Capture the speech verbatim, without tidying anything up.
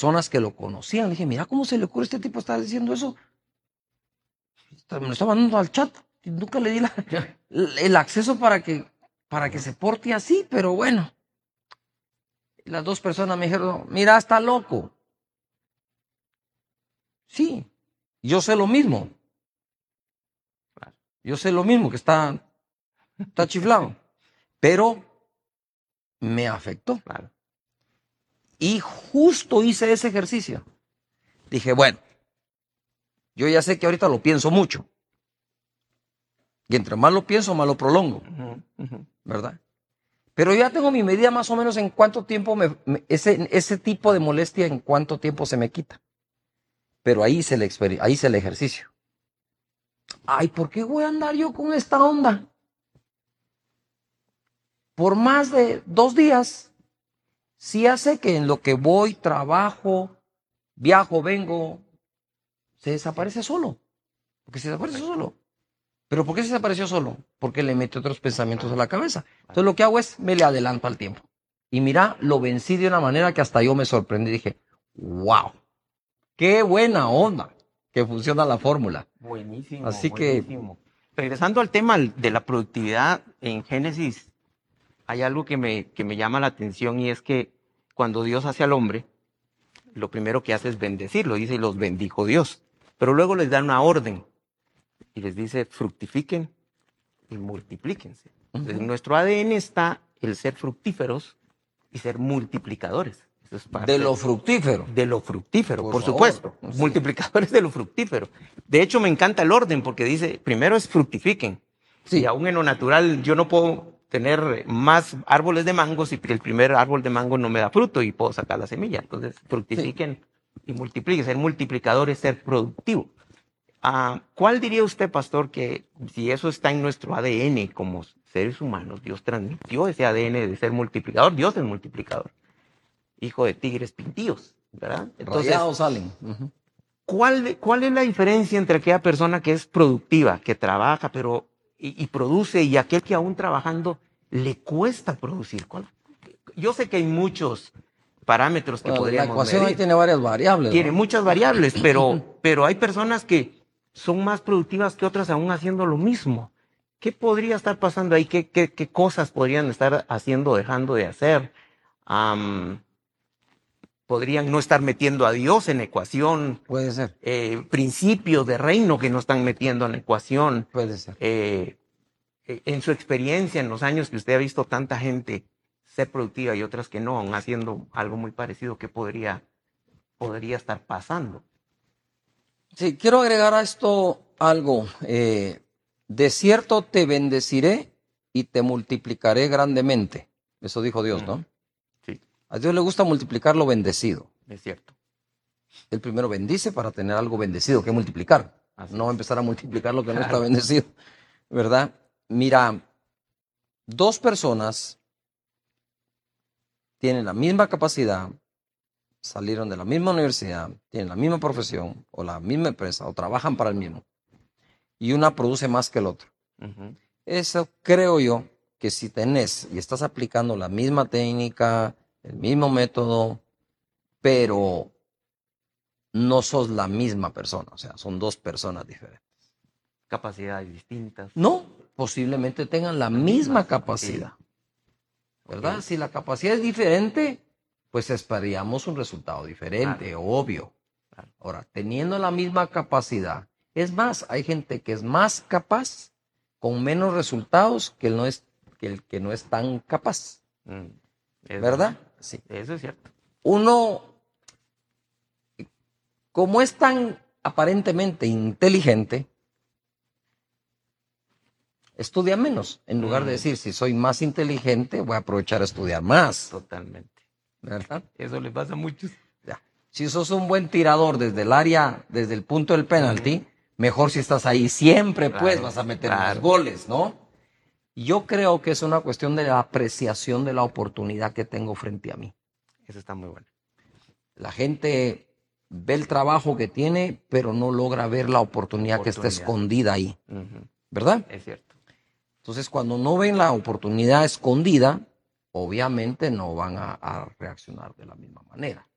personas que lo conocían. Le dije, mira cómo se le ocurre a este tipo estar diciendo eso. Me lo estaba mandando al chat. Y nunca le di la, el acceso para que, para que se porte así, pero bueno. Las dos personas me dijeron, mira, está loco. Sí, yo sé lo mismo. Yo sé lo mismo, que está, está chiflado. Pero me afectó. Claro. Y justo hice ese ejercicio. Dije, bueno, yo ya sé que ahorita lo pienso mucho. Y entre más lo pienso, más lo prolongo. Uh-huh, uh-huh. ¿Verdad? Pero ya tengo mi medida más o menos en cuánto tiempo, me, me, ese, ese tipo de molestia, en cuánto tiempo se me quita. Pero ahí hice el, ahí hice el ejercicio. Ay, ¿por qué voy a andar yo con esta onda? Por más de dos días, sí hace que en lo que voy, trabajo, viajo, vengo, se desaparece solo. Porque se desaparece solo. ¿Pero por qué se desapareció solo? Porque le mete otros pensamientos a la cabeza. Entonces lo que hago es, me le adelanto al tiempo. Y mira, lo vencí de una manera que hasta yo me sorprendí. Dije, wow, qué buena onda que funciona la fórmula. Buenísimo, Así buenísimo. que... Regresando al tema de la productividad, en Génesis hay algo que me, que me llama la atención y es que cuando Dios hace al hombre, lo primero que hace es bendecirlo. Dice, y los bendijo Dios. Pero luego les da una orden y les dice, fructifiquen y multiplíquense. Entonces, en nuestro A D N está el ser fructíferos y ser multiplicadores. Eso es parte de lo fructífero. De lo fructífero, por, por supuesto. Sí. Multiplicadores de lo fructífero. De hecho, me encanta el orden porque dice, primero es fructifiquen. Sí. Y aún en lo natural, yo no puedo tener más árboles de mango si el primer árbol de mango no me da fruto y puedo sacar la semilla. Entonces, fructifiquen sí. y multipliquen. Ser multiplicador es ser productivo. Uh, ¿Cuál diría usted, pastor, que si eso está en nuestro A D N como seres humanos, Dios transmitió ese A D N de ser multiplicador? Dios es multiplicador. Hijo de tigres pintíos, ¿verdad? Entonces, rayados salen. Uh-huh. ¿cuál, ¿Cuál es la diferencia entre aquella persona que es productiva, que trabaja pero y, y produce, y aquel que aún trabajando le cuesta producir? ¿Cuál? Yo sé que hay muchos parámetros que bueno, podríamos la ecuación medir. Ahí tiene varias variables. Tiene ¿no? muchas variables, pero, pero hay personas que son más productivas que otras aún haciendo lo mismo. ¿Qué podría estar pasando ahí? ¿Qué, qué, qué cosas podrían estar haciendo, dejando de hacer? Um, ¿Podrían no estar metiendo a Dios en la ecuación? Puede ser. Eh, principios de reino que no están metiendo en la ecuación. Puede ser. Eh, en su experiencia, en los años que usted ha visto tanta gente ser productiva y otras que no, aún haciendo algo muy parecido, ¿qué podría, podría estar pasando? Sí, quiero agregar a esto algo. Eh, de cierto te bendeciré y te multiplicaré grandemente. Eso dijo Dios, ¿no? Sí. A Dios le gusta multiplicar lo bendecido. Es cierto. Él primero bendice para tener algo bendecido que multiplicar. Así no es. Empezar a multiplicar lo que claro. no está bendecido, ¿verdad? Mira, dos personas tienen la misma capacidad, salieron de la misma universidad, tienen la misma profesión o la misma empresa o trabajan para el mismo y una produce más que el otro. Uh-huh. Eso creo yo que si tenés y estás aplicando la misma técnica, el mismo método, pero no sos la misma persona, o sea, son dos personas diferentes. Capacidades distintas. No, posiblemente tengan la, la misma, misma capacidad, sí. ¿verdad? Okay. Si la capacidad es diferente, pues esperaríamos un resultado diferente, claro. obvio. Claro. Ahora, teniendo la misma capacidad, es más, hay gente que es más capaz con menos resultados que el, no es, que, el que no es tan capaz. Mm, es ¿verdad? Sí. Eso es cierto. Uno, como es tan aparentemente inteligente, estudia menos. En lugar mm. de decir, si soy más inteligente, voy a aprovechar a estudiar más. Totalmente. ¿Verdad? Eso le pasa a muchos. Ya. Si sos un buen tirador desde el área, desde el punto del penalti, mm. mejor si estás ahí siempre, claro, pues vas a meter claro. más goles, ¿no? Yo creo que es una cuestión de la apreciación de la oportunidad que tengo frente a mí. Eso está muy bueno. La gente ve el trabajo que tiene, pero no logra ver la oportunidad, oportunidad. que está escondida ahí. Uh-huh. ¿Verdad? Es cierto. Entonces, cuando no ven la oportunidad escondida, obviamente no van a, a reaccionar de la misma manera.